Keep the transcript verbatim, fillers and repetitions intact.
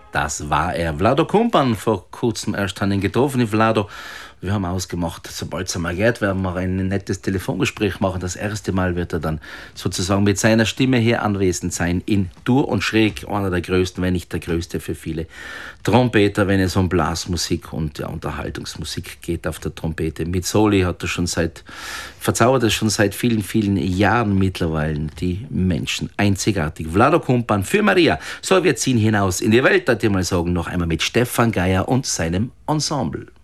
Das war er. Vlado Kumpan, vor kurzem erst haben ihn getroffen, Vlado. Wir haben ausgemacht, sobald es einmal geht, werden wir ein nettes Telefongespräch machen. Das erste Mal wird er dann sozusagen mit seiner Stimme hier anwesend sein, in Dur und Schräg, einer der größten, wenn nicht der größte für viele Trompeter, wenn es um Blasmusik und ja, Unterhaltungsmusik geht auf der Trompete. Mit Soli hat er schon seit, verzaubert er schon seit vielen, vielen Jahren mittlerweile die Menschen. Einzigartig. Vlado Kumpan für Maria. So, wir ziehen hinaus in die Welt, da ich mal sagen, noch einmal mit Stefan Geier und seinem Ensemble.